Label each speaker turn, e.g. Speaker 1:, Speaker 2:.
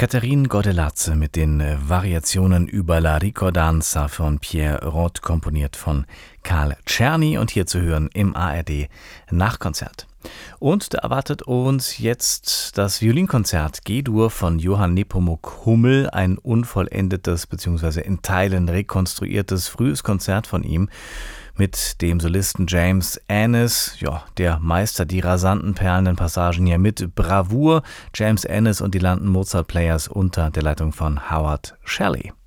Speaker 1: Catherine Gordelazze mit den Variationen über La Ricordanza von Pierre Rot, komponiert von Carl Czerny und hier zu hören im ARD Nachkonzert. Und da erwartet uns jetzt das Violinkonzert G-Dur von Johann Nepomuk Hummel, ein unvollendetes bzw. in Teilen rekonstruiertes frühes Konzert von ihm mit dem Solisten James Annis. Ja, der meistert die rasanten, perlenden Passagen hier mit Bravour. James Annis und die London Mozart Players unter der Leitung von Howard Shelley.